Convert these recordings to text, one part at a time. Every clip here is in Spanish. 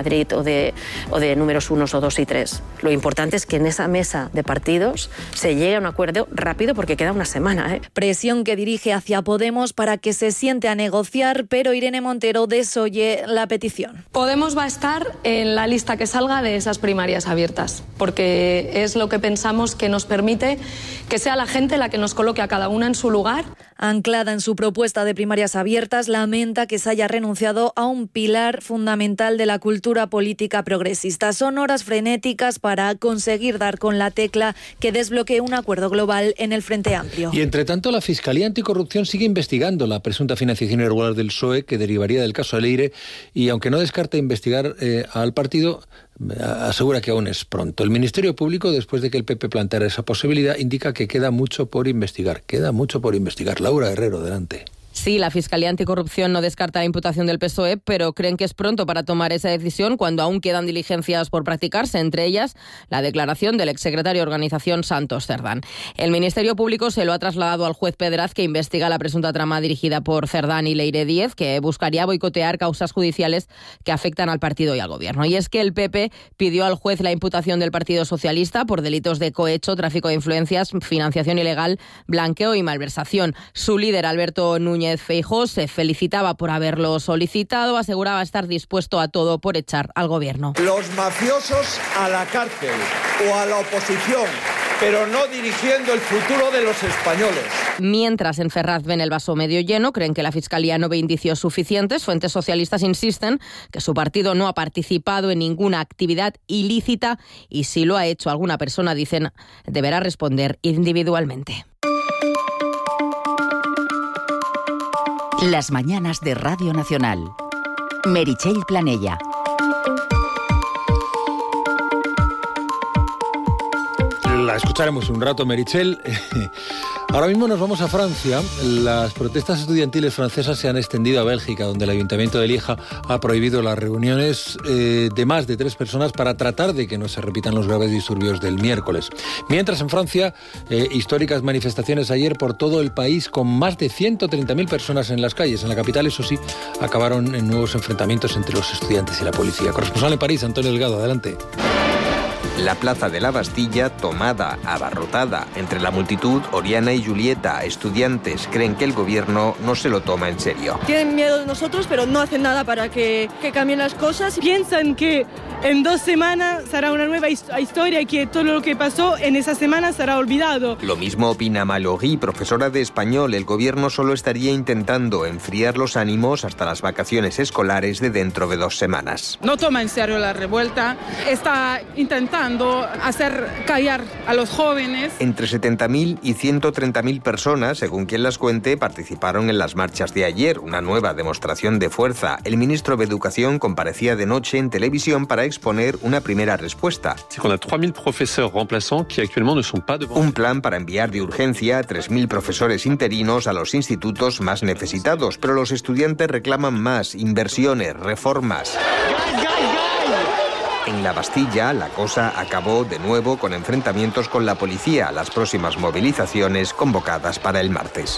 Madrid o de números 1 o 2 y 3. Lo importante es que en esa mesa de partidos se llegue a un acuerdo rápido porque queda una semana. Presión que dirige hacia Podemos para que se siente a negociar, pero Irene Montero desoye la petición. Podemos va a estar en la lista que salga de esas primarias abiertas, porque es lo que pensamos que nos permite que sea la gente la que nos coloque a cada una en su lugar. Anclada en su propuesta de primarias abiertas, lamenta que se haya renunciado a un pilar fundamental de la cultura política progresista. Son horas frenéticas para conseguir dar con la tecla que desbloquee un acuerdo global en el Frente Amplio. Y entre tanto, la Fiscalía Anticorrupción sigue investigando la presunta financiación irregular del PSOE que derivaría del caso Leire y, aunque no descarta investigar al partido, asegura que aún es pronto. El Ministerio Público, después de que el PP planteara esa posibilidad, indica que queda mucho por investigar. Queda mucho por investigar. Laura Herrero, adelante. Sí, la Fiscalía Anticorrupción no descarta la imputación del PSOE, pero creen que es pronto para tomar esa decisión cuando aún quedan diligencias por practicarse, entre ellas la declaración del exsecretario de Organización Santos Cerdán. El Ministerio Público se lo ha trasladado al juez Pedraz, que investiga la presunta trama dirigida por Cerdán y Leire Díez, que buscaría boicotear causas judiciales que afectan al partido y al gobierno. Y es que el PP pidió al juez la imputación del Partido Socialista por delitos de cohecho, tráfico de influencias, financiación ilegal, blanqueo y malversación. Su líder, Alberto Núñez Feijóo, se felicitaba por haberlo solicitado, aseguraba estar dispuesto a todo por echar al gobierno. Los mafiosos a la cárcel o a la oposición, pero no dirigiendo el futuro de los españoles. Mientras en Ferraz ven el vaso medio lleno, creen que la Fiscalía no ve indicios suficientes. Fuentes socialistas insisten que su partido no ha participado en ninguna actividad ilícita y si lo ha hecho alguna persona, dicen, deberá responder individualmente. Las mañanas de Radio Nacional. Meritxell Planella. La escucharemos un rato, Meritxell. Ahora mismo nos vamos a Francia. Las protestas estudiantiles francesas se han extendido a Bélgica, donde el Ayuntamiento de Lieja ha prohibido las reuniones de más de 3 personas para tratar de que no se repitan los graves disturbios del miércoles. Mientras en Francia, históricas manifestaciones ayer por todo el país con más de 130.000 personas en las calles. En la capital, eso sí, acabaron en nuevos enfrentamientos entre los estudiantes y la policía. Corresponsal en París, Antonio Delgado, adelante. La plaza de la Bastilla, tomada, abarrotada. Entre la multitud, Oriana y Julieta, estudiantes, creen que el gobierno no se lo toma en serio. Tienen miedo de nosotros, pero no hacen nada para que cambien las cosas. Piensan que en 2 semanas será una nueva historia y que todo lo que pasó en esa semana será olvidado. Lo mismo opina Mallory, profesora de español. El gobierno solo estaría intentando enfriar los ánimos hasta las vacaciones escolares de dentro de 2 semanas. No toma en serio la revuelta, está intentando hacer callar a los jóvenes. Entre 70.000 y 130.000 personas, según quien las cuente, participaron en las marchas de ayer, una nueva demostración de fuerza. El ministro de Educación comparecía de noche en televisión para exponer una primera respuesta. Un plan para enviar de urgencia a 3.000 profesores interinos a los institutos más necesitados, pero los estudiantes reclaman más, inversiones, reformas. En la Bastilla, la cosa acabó de nuevo con enfrentamientos con la policía, las próximas movilizaciones convocadas para el martes.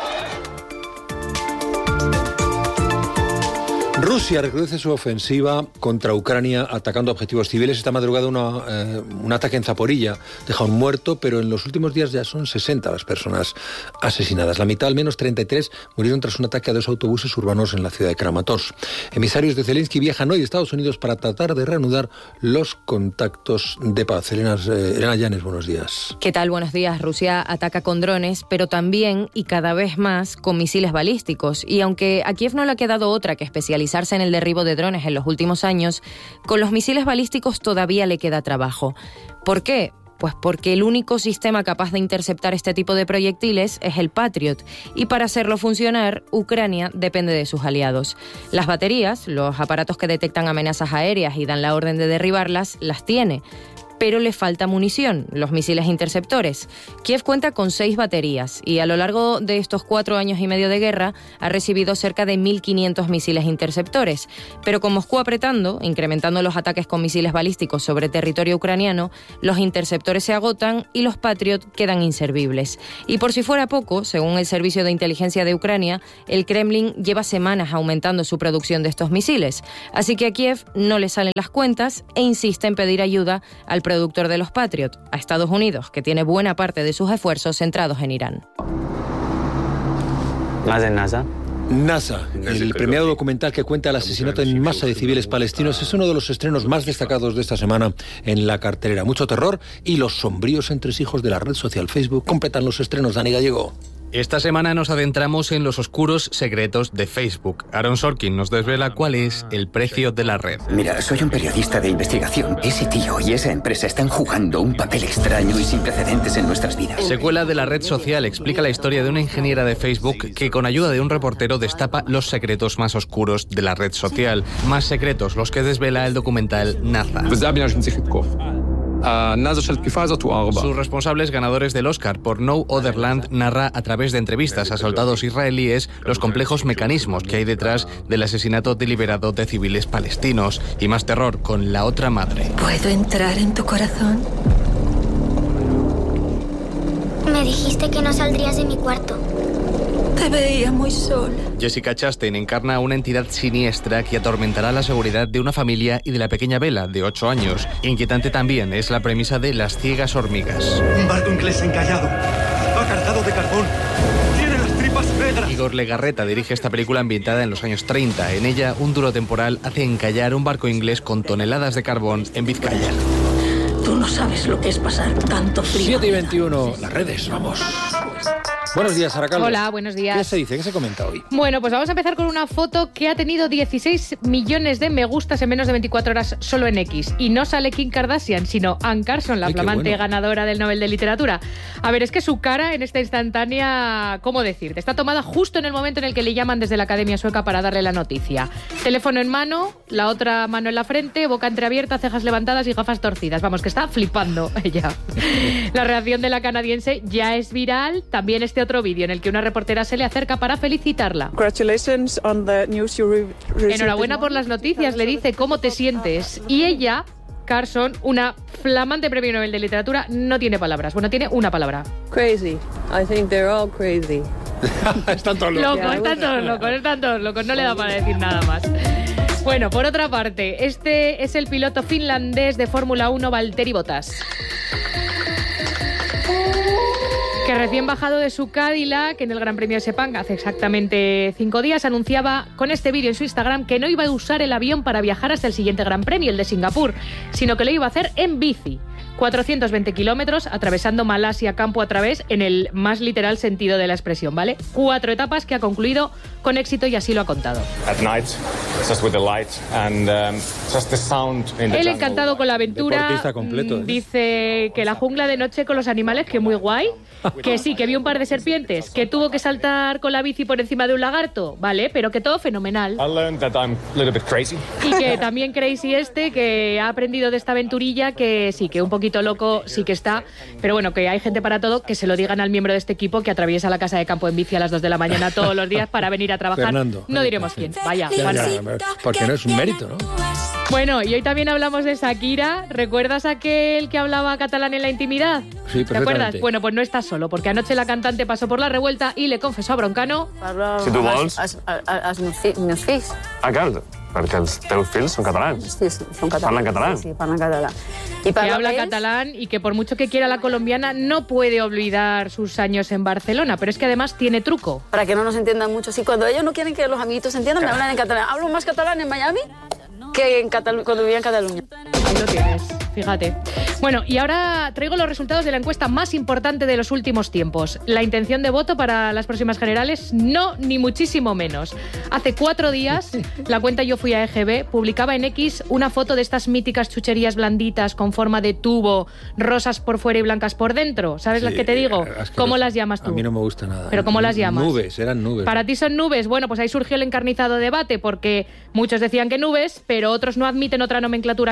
Rusia recrudece su ofensiva contra Ucrania atacando objetivos civiles. Esta madrugada un ataque en Zaporilla deja un muerto, pero en los últimos días ya son 60 las personas asesinadas. La mitad, al menos 33, murieron tras un ataque a 2 autobuses urbanos en la ciudad de Kramatorsk. Emisarios de Zelensky viajan hoy a Estados Unidos para tratar de reanudar los contactos de paz. Elena Llanes, buenos días. ¿Qué tal? Buenos días. Rusia ataca con drones, pero también y cada vez más con misiles balísticos. Y aunque a Kiev no le ha quedado otra que especializarse en el derribo de drones en los últimos años, con los misiles balísticos todavía le queda trabajo. ¿Por qué? Pues porque el único sistema capaz de interceptar este tipo de proyectiles es el Patriot, y para hacerlo funcionar, Ucrania depende de sus aliados. Las baterías, los aparatos que detectan amenazas aéreas y dan la orden de derribarlas, las tiene. pero le falta munición, los misiles interceptores. Kiev cuenta con 6 baterías y a lo largo de estos 4 años y medio de guerra ha recibido cerca de 1.500 misiles interceptores. Pero con Moscú apretando, incrementando los ataques con misiles balísticos sobre territorio ucraniano, los interceptores se agotan y los Patriot quedan inservibles. Y por si fuera poco, según el Servicio de Inteligencia de Ucrania, el Kremlin lleva semanas aumentando su producción de estos misiles. Así que a Kiev no le salen las cuentas e insiste en pedir ayuda al productor de los Patriot, a Estados Unidos, que tiene buena parte de sus esfuerzos centrados en Irán. NASA, el premiado documental que cuenta el asesinato en masa de civiles palestinos, es uno de los estrenos más destacados de esta semana en la cartelera. Mucho terror y los sombríos entresijos de la red social Facebook completan los estrenos. Dani Gallego. Esta semana nos adentramos en los oscuros secretos de Facebook. Aaron Sorkin nos desvela cuál es el precio de la red. Mira, soy un periodista de investigación. Ese tío y esa empresa están jugando un papel extraño y sin precedentes en nuestras vidas. Secuela de la red social explica la historia de una ingeniera de Facebook que con ayuda de un reportero destapa los secretos más oscuros de la red social. Más secretos los que desvela el documental NASA. Sus responsables ganadores del Oscar por No Other Land narra a través de entrevistas a soldados israelíes los complejos mecanismos que hay detrás del asesinato deliberado de civiles palestinos. Y más terror con La otra madre. ¿Puedo entrar en tu corazón? Me dijiste que no saldrías de mi cuarto. Te veía muy sola. Jessica Chastain encarna una entidad siniestra que atormentará la seguridad de una familia y de la pequeña Bella, de 8 años. Inquietante también es la premisa de Las ciegas hormigas. Un barco inglés encallado. Va cargado de carbón. Tiene las tripas negras. Igor Legarreta dirige esta película ambientada en los años 30. En ella, un duro temporal hace encallar un barco inglés con toneladas de carbón en Vizcaya. Tú no sabes lo que es pasar tanto frío. 7:21, las redes, vamos. Buenos días, Sara Calvo. Hola, buenos días. ¿Qué se dice? ¿Qué se comenta hoy? Bueno, pues vamos a empezar con una foto que ha tenido 16 millones de me gustas en menos de 24 horas solo en X. Y no sale Kim Kardashian, sino Anne Carson, la flamante ganadora del Nobel de Literatura. A ver, es que su cara en esta instantánea, ¿cómo decirte? Está tomada justo en el momento en el que le llaman desde la Academia Sueca para darle la noticia. Teléfono en mano, la otra mano en la frente, boca entreabierta, cejas levantadas y gafas torcidas. Vamos, que está flipando ella. La reacción de la canadiense ya es viral. También este otro vídeo en el que una reportera se le acerca para felicitarla. Enhorabuena por las noticias, le dice, ¿cómo te sientes? Y ella, Carson, una flamante premio Nobel de Literatura, no tiene palabras. Bueno, tiene una palabra. Crazy. I think they're all crazy. Están todos locos, no le da para decir nada más. Bueno, por otra parte, este es el piloto finlandés de Fórmula 1, Valtteri Bottas, que recién bajado de su Cadillac en el Gran Premio de Sepang hace exactamente 5 días, anunciaba con este vídeo en su Instagram que no iba a usar el avión para viajar hasta el siguiente Gran Premio, el de Singapur, sino que lo iba a hacer en bici. 420 kilómetros, atravesando Malasia campo a través, en el más literal sentido de la expresión, ¿vale? 4 etapas que ha concluido con éxito y así lo ha contado. Él, encantado con la aventura, dice que la jungla de noche con los animales, que muy guay, que sí, que vio un par de serpientes, que tuvo que saltar con la bici por encima de un lagarto, vale, pero que todo fenomenal. Y que también crazy que ha aprendido de esta aventurilla, que sí, que un poquito loco sí que está, pero bueno, que hay gente para todo, que se lo digan al miembro de este equipo que atraviesa la casa de campo en bici a las 2 de la mañana todos los días para venir a trabajar. Fernando. No diremos quién, vaya. Porque no es un mérito, ¿no? Bueno, y hoy también hablamos de Shakira. ¿Recuerdas aquel que hablaba catalán en la intimidad? Sí, ¿te acuerdas? Bueno, pues no estás solo, porque anoche la cantante pasó por la Revuelta y le confesó a Broncano... Si tu vols... meus fills. Ah, claro, perquè els teus fills són catalans. Sí, són catalans. Parlen catalán. Sí, parlen catalán. Que habla catalán y que por mucho que quiera la colombiana no puede olvidar sus años en Barcelona, pero es que además tiene truco. Para que no nos entiendan mucho. Sí, cuando ellos no quieren que los amiguitos se entiendan, me hablan en catalán. Hablo más catalán en Miami que cuando vivía en Cataluña. Ahí lo tienes, fíjate. Bueno, y ahora traigo los resultados de la encuesta más importante de los últimos tiempos. La intención de voto para las próximas generales, no, ni muchísimo menos. Hace 4 días, la cuenta Yo Fui a EGB publicaba en X una foto de estas míticas chucherías blanditas con forma de tubo, rosas por fuera y blancas por dentro. ¿Sabes las que te digo? ¿Cómo las llamas tú? A mí no me gusta nada. ¿Pero cómo las llamas? Nubes, eran nubes. ¿Para ti son nubes? Bueno, pues ahí surgió el encarnizado debate, porque muchos decían que nubes, pero otros no admiten otra nomenclatura que jamones.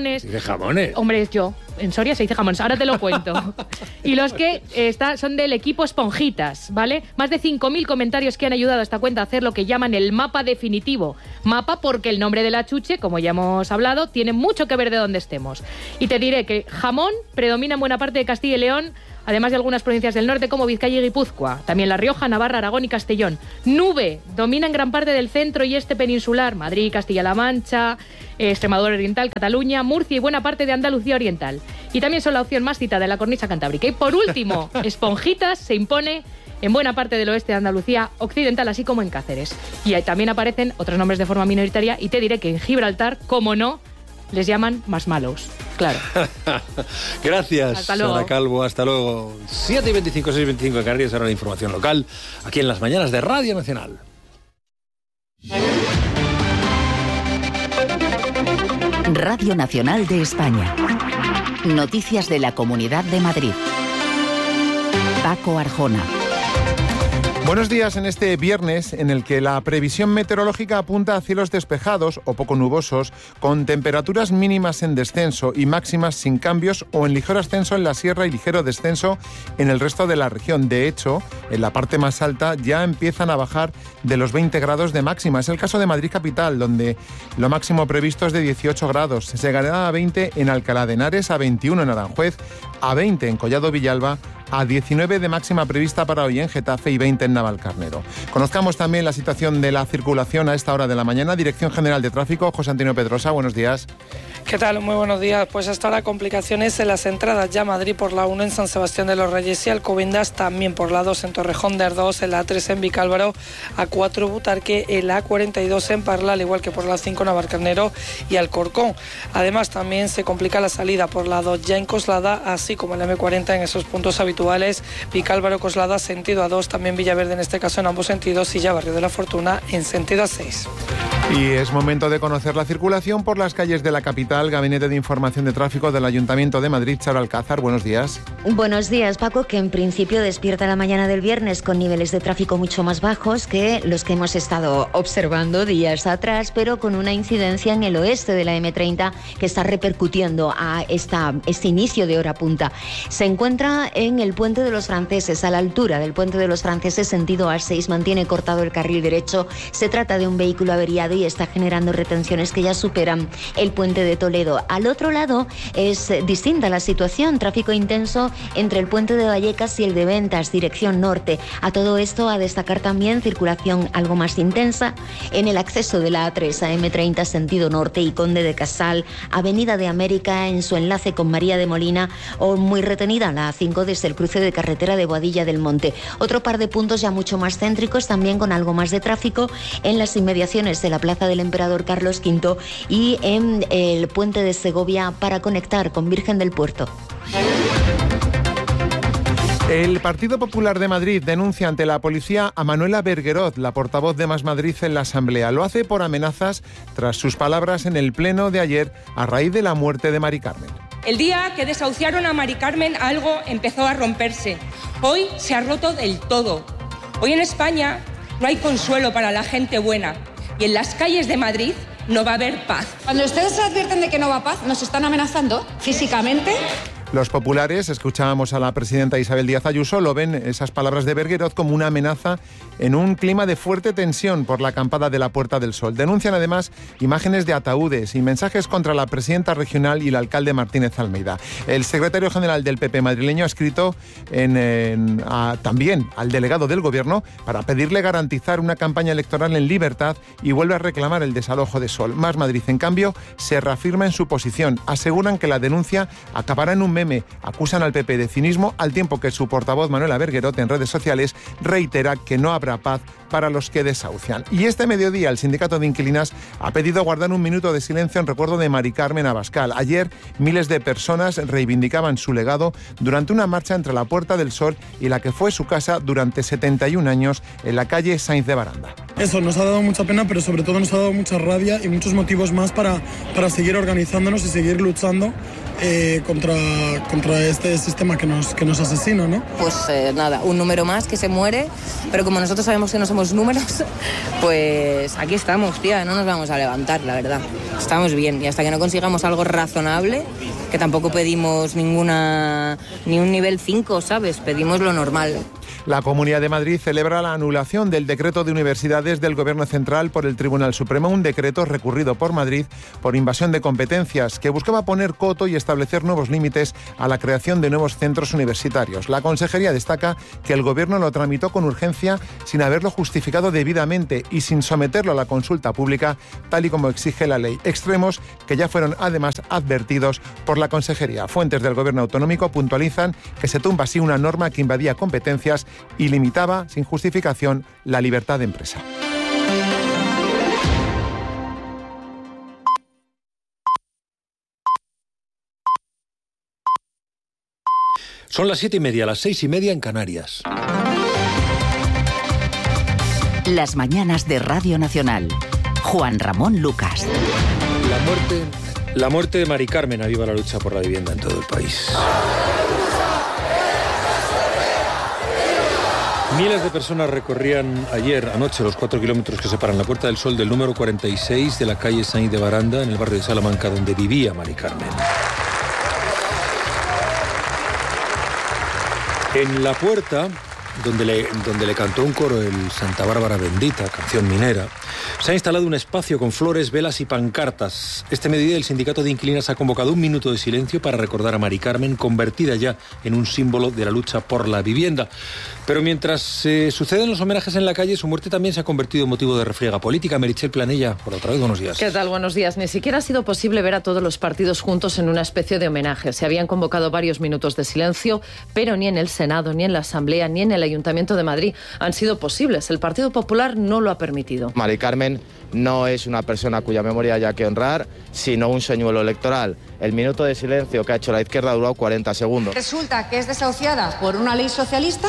jamones. ¿De jamones? Hombre, en Soria se dice jamones, ahora te lo cuento. Y los que son del equipo Esponjitas, ¿vale? Más de 5.000 comentarios que han ayudado a esta cuenta a hacer lo que llaman el mapa definitivo. Mapa porque el nombre de la chuche, como ya hemos hablado, tiene mucho que ver de dónde estemos. Y te diré que jamón predomina en buena parte de Castilla y León, además de algunas provincias del norte como Vizcaya y Guipúzcoa, también La Rioja, Navarra, Aragón y Castellón. Nube domina en gran parte del centro y este peninsular, Madrid, Castilla-La Mancha, Extremadura Oriental, Cataluña, Murcia y buena parte de Andalucía Oriental. Y también son la opción más citada de la cornisa cantábrica. Y por último, Esponjitas se impone en buena parte del oeste de Andalucía Occidental, así como en Cáceres. Y también aparecen otros nombres de forma minoritaria y te diré que en Gibraltar, como no, les llaman marshmallows. Claro. Gracias, hasta luego. Sara Calvo. Hasta luego. 7:25, 6:25 en Canarias. Ahora la información local, aquí en las mañanas de Radio Nacional. Radio Nacional de España. Noticias de la Comunidad de Madrid. Paco Arjona. Buenos días en este viernes en el que la previsión meteorológica apunta a cielos despejados o poco nubosos, con temperaturas mínimas en descenso y máximas sin cambios o en ligero ascenso en la sierra y ligero descenso en el resto de la región. De hecho, en la parte más alta ya empiezan a bajar de los 20 grados de máxima. Es el caso de Madrid capital, donde lo máximo previsto es de 18 grados. Se llegará a 20 en Alcalá de Henares, a 21 en Aranjuez, a 20 en Collado Villalba, a 19 de máxima prevista para hoy en Getafe y 20 en Navalcarnero. Conozcamos también la situación de la circulación a esta hora de la mañana. Dirección General de Tráfico, José Antonio Pedrosa, buenos días. ¿Qué tal? Muy buenos días. Pues hasta ahora complicaciones en las entradas ya a Madrid por la 1 en San Sebastián de los Reyes y Alcobendas, también por la 2 en Torrejón de Ardoz, en la 3 en Vicálvaro, a 4 Butarque, en la 42 en Parla, al igual que por la 5 Navalcarnero y Alcorcón. Además también se complica la salida por la 2 ya en Coslada, así como en la M40 en esos puntos habituales, Vicálvaro, Coslada, sentido A2, también Villaverde en este caso en ambos sentidos y ya Barrio de la Fortuna en sentido A6. Y es momento de conocer la circulación por las calles de la capital. Gabinete de Información de Tráfico del Ayuntamiento de Madrid, Charo Alcázar, buenos días. Buenos días, Paco, que en principio despierta la mañana del viernes con niveles de tráfico mucho más bajos que los que hemos estado observando días atrás, pero con una incidencia en el oeste de la M30 que está repercutiendo a este inicio de hora punta. Se encuentra en el Puente de los Franceses, a la altura del Puente de los Franceses, sentido A6, mantiene cortado el carril derecho. Se trata de un vehículo averiado y está generando retenciones que ya superan el puente de Toledo. Al otro lado es distinta la situación, tráfico intenso entre el puente de Vallecas y el de Ventas, dirección norte. A todo esto a destacar también circulación algo más intensa en el acceso de la A3 a M30 sentido norte y Conde de Casal, Avenida de América en su enlace con María de Molina, o muy retenida la A5 desde el cruce de carretera de Boadilla del Monte. Otro par de puntos ya mucho más céntricos, también con algo más de tráfico en las inmediaciones de la Plaza del Emperador Carlos V y en el puente de Segovia para conectar con Virgen del Puerto. El Partido Popular de Madrid denuncia ante la policía a Manuela Berguerot, la portavoz de Más Madrid en la Asamblea. Lo hace por amenazas tras sus palabras en el pleno de ayer a raíz de la muerte de Mari Carmen. El día que desahuciaron a Mari Carmen algo empezó a romperse. Hoy se ha roto del todo. Hoy en España no hay consuelo para la gente buena y en las calles de Madrid no va a haber paz. Cuando ustedes advierten de que no va paz, ¿nos están amenazando físicamente? Los populares, escuchábamos a la presidenta Isabel Díaz Ayuso, lo ven esas palabras de Berguerot como una amenaza en un clima de fuerte tensión por la acampada de la Puerta del Sol. Denuncian además imágenes de ataúdes y mensajes contra la presidenta regional y el alcalde Martínez Almeida. El secretario general del PP madrileño ha escrito también al delegado del gobierno para pedirle garantizar una campaña electoral en libertad y vuelve a reclamar el desalojo de Sol. Más Madrid, en cambio, se reafirma en su posición. Aseguran que la denuncia acabará en un meme. Acusan al PP de cinismo, al tiempo que su portavoz Manuela Berguerot en redes sociales reitera que no habrá paz para los que desahucian. Y este mediodía el sindicato de inquilinas ha pedido guardar un minuto de silencio en recuerdo de Mari Carmen Abascal. Ayer miles de personas reivindicaban su legado durante una marcha entre la Puerta del Sol y la que fue su casa durante 71 años en la calle Sainz de Baranda. Eso nos ha dado mucha pena, pero sobre todo nos ha dado mucha rabia y muchos motivos más para seguir organizándonos y seguir luchando contra este sistema que nos asesina, ¿no? Pues nada, un número más que se muere, pero como nosotros sabemos que no somos números, pues aquí estamos, tía, no nos vamos a levantar, la verdad. Estamos bien y hasta que no consigamos algo razonable, que tampoco pedimos ni un nivel 5, ¿sabes? Pedimos lo normal. La Comunidad de Madrid celebra la anulación del decreto de universidades del Gobierno Central por el Tribunal Supremo, un decreto recurrido por Madrid por invasión de competencias que buscaba poner coto y establecer nuevos límites a la creación de nuevos centros universitarios. La Consejería destaca que el Gobierno lo tramitó con urgencia sin haberlo justificado debidamente y sin someterlo a la consulta pública, tal y como exige la ley. Extremos que ya fueron además advertidos por la Consejería. Fuentes del Gobierno autonómico puntualizan que se tumba así una norma que invadía competencias y limitaba, sin justificación, la libertad de empresa. Son las 7:30, las 6:30 en Canarias. Las mañanas de Radio Nacional. Juan Ramón Lucas. La muerte de Mari Carmen aviva la lucha por la vivienda en todo el país. Miles de personas recorrían anoche los 4 kilómetros que separan la Puerta del Sol del número 46 de la calle Sainz de Baranda, en el barrio de Salamanca, donde vivía Mari Carmen. En la puerta, donde le cantó un coro el Santa Bárbara Bendita, canción minera, se ha instalado un espacio con flores, velas y pancartas. Este mediodía el Sindicato de Inquilinas ha convocado un minuto de silencio para recordar a Mari Carmen, convertida ya en un símbolo de la lucha por la vivienda. Pero mientras suceden los homenajes en la calle, su muerte también se ha convertido en motivo de refriega política. Meritxell Planella, por otra vez, buenos días. ¿Qué tal? Buenos días. Ni siquiera ha sido posible ver a todos los partidos juntos en una especie de homenaje. Se habían convocado varios minutos de silencio, pero ni en el Senado, ni en la Asamblea, ni en el Ayuntamiento de Madrid han sido posibles. El Partido Popular no lo ha permitido. Mari Carmen no es una persona cuya memoria haya que honrar, sino un señuelo electoral. El minuto de silencio que ha hecho la izquierda ha durado 40 segundos. Resulta que es desahuciada por una ley socialista,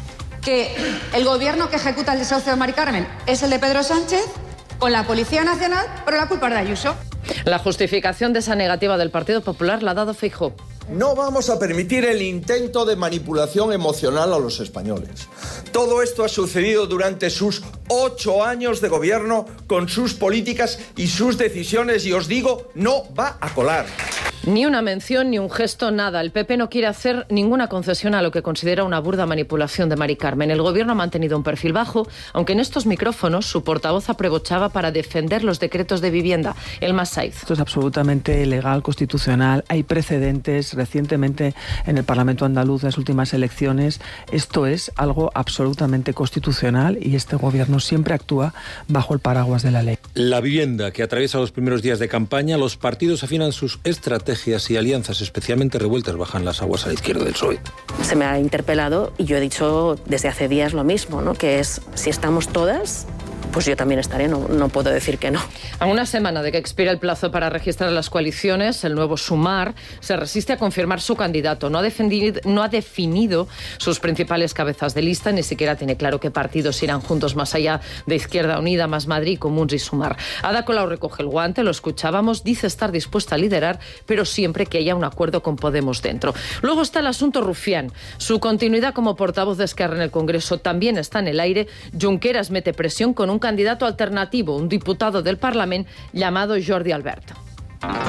que el gobierno que ejecuta el desahucio de Mari Carmen es el de Pedro Sánchez, con la Policía Nacional, pero la culpa es de Ayuso. La justificación de esa negativa del Partido Popular la ha dado Feijóo. No vamos a permitir el intento de manipulación emocional a los españoles. Todo esto ha sucedido durante sus 8 años de gobierno, con sus políticas y sus decisiones, y os digo, no va a colar. Ni una mención, ni un gesto, nada. El PP no quiere hacer ninguna concesión a lo que considera una burda manipulación de Mari Carmen. El gobierno ha mantenido un perfil bajo, aunque en estos micrófonos su portavoz aprobochaba para defender los decretos de vivienda. Elma Saiz. Esto es absolutamente legal, constitucional. Hay precedentes recientemente en el Parlamento andaluz, en las últimas elecciones. Esto es algo absolutamente constitucional y este gobierno siempre actúa bajo el paraguas de la ley. La vivienda que atraviesa los primeros días de campaña, los partidos afinan sus estrategias y alianzas especialmente revueltas bajan las aguas a la izquierda del PSOE. Se me ha interpelado y yo he dicho desde hace días lo mismo, ¿no? Que es, si estamos todas, pues yo también estaré, no puedo decir que no. A una semana de que expira el plazo para registrar las coaliciones, el nuevo Sumar se resiste a confirmar su candidato. No ha definido sus principales cabezas de lista, ni siquiera tiene claro qué partidos irán juntos más allá de Izquierda Unida, Más Madrid, Comuns y Sumar. Ada Colau recoge el guante, lo escuchábamos, dice estar dispuesta a liderar, pero siempre que haya un acuerdo con Podemos dentro. Luego está el asunto Rufián. Su continuidad como portavoz de Esquerra en el Congreso también está en el aire. Junqueras mete presión con un candidato alternativo, un diputado del Parlament llamado Jordi Albert.